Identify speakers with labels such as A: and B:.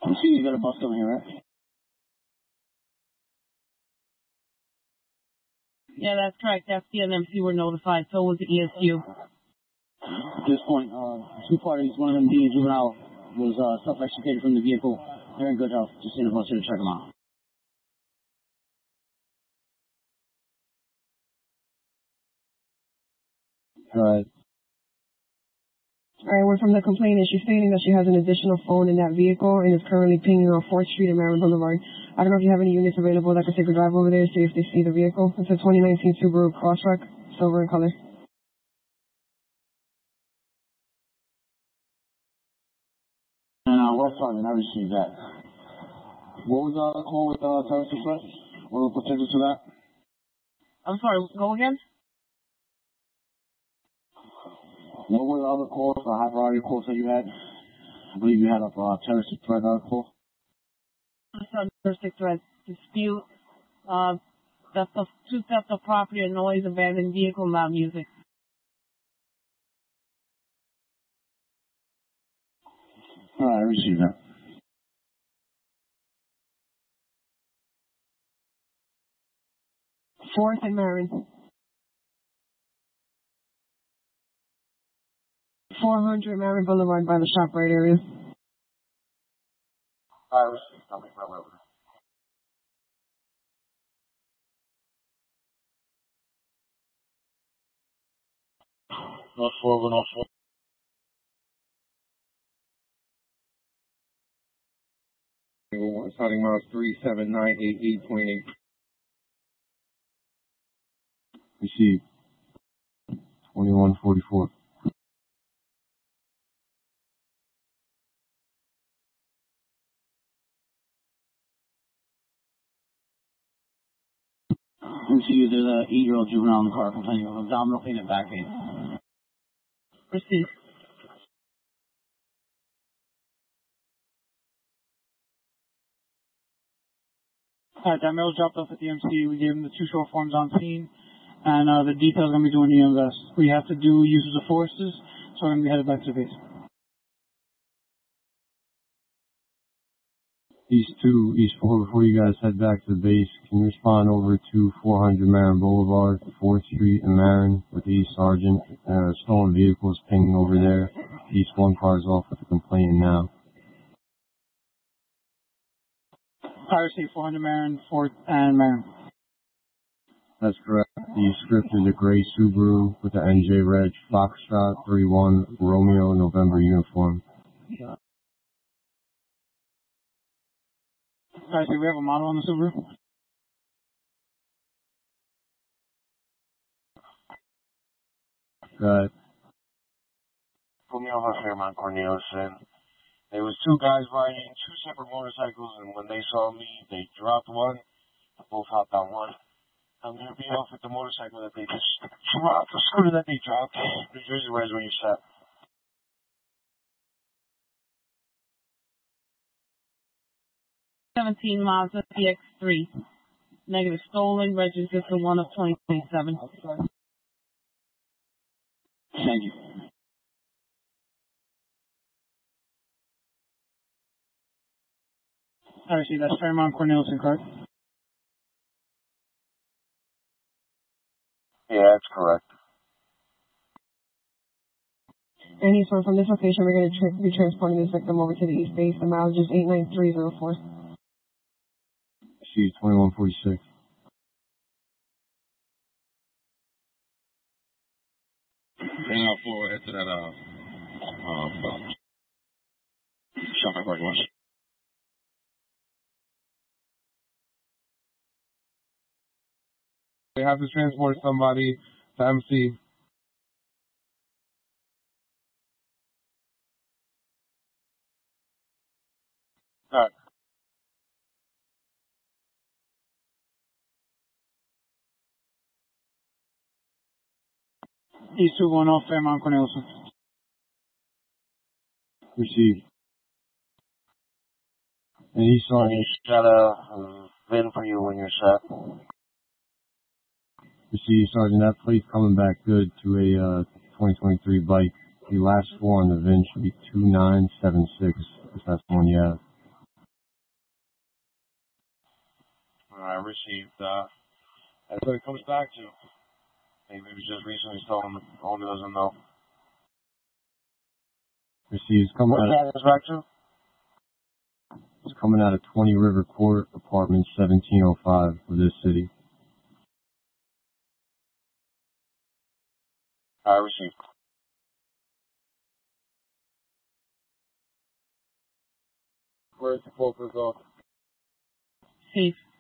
A: I'm seeing you got a bus coming here, right?
B: Yeah, that's correct. FD and MC were notified. So was the ESU.
A: At this point, two parties, one of them being a juvenile, was self-extricated from the vehicle. They're in good health. Just send a bus here to check them out.
C: Right.
D: All right, we're from the complainant. She's stating that she has an additional phone in that vehicle and is currently pinging on 4th Street and Maryland Boulevard. I don't know if you have any units available that could take a drive over there, see if they see the vehicle. It's a 2019 Subaru Crosstrek, silver in color.
A: And West Harmon, I received that. What was the call with Terrace Express? What was the potential to that?
B: I'm sorry, go again?
A: What were the other calls, the high priority calls that you had? I believe you had a terrorist threat call.
B: Terrorist threat dispute, theft of property or noise, abandoned vehicle, loud music.
A: All right, I received that.
D: Fourth and Marin. 400 Marin Boulevard by the ShopRite area.
A: I received something from over. North 4, North 4.
C: Starting miles 37988.8. Received. 2144.
A: You see, there's an 8-year-old juvenile in the car complaining of abdominal pain and back pain.
B: Received.
E: Alright, that mail was dropped off at the MC. We gave him the 2 short forms on scene, and the detail's going to be doing the invest. We have to do uses of forces, so we're going to be headed back to the base.
C: East 2, East 4, before you guys head back to the base, can you respond over to 400 Marin Boulevard, 4th Street and Marin with the East Sergeant? Stolen vehicles pinging over there. East 1 car is off with the complaint now.
E: Piracy 400 Marin, 4th and Marin.
C: That's correct. The script is a gray Subaru with the NJ Reg Foxtrot 31 Romeo November uniform.
E: Piracy, we have a model on the Subaru.
C: Got it.
F: Put me over Fairmont Cornelison. There was 2 guys riding 2 separate motorcycles, and when they saw me, they dropped one. They both hopped on one. I'm going to be off with the motorcycle that they just dropped, the scooter that they dropped. New Jersey Res when you're set.
B: 17 Mazda CX-3. Negative stolen, registered for 1 of 2027.
A: Thank you.
E: Alright, see, that's Fairmont Cornelison, correct?
F: Yeah, that's correct.
D: And he's from this location, we're going to be transporting this victim over to the East Base. The mileage is 89304.
C: She's 2146.
F: Bring out forward, head to that, shopping parking lot.
C: They have to transport somebody to MC.
F: Alright.
E: East 210, Fairmont Cornelison.
C: Received. And he saw
F: got a VIN for you when you're set.
C: Received, Sergeant. That plate's coming back good to a 2023 bike. The last 4 on the VIN should be 2976, if that's the one you have.
F: I received. That's what it comes back to. Maybe it was just recently stolen. The owner doesn't know.
C: Received coming
F: What
C: out.
F: that is back to?
C: It's coming out of 20 River Court, apartment 1705 for this city.
F: I received. Where's the focus off?
B: Safe.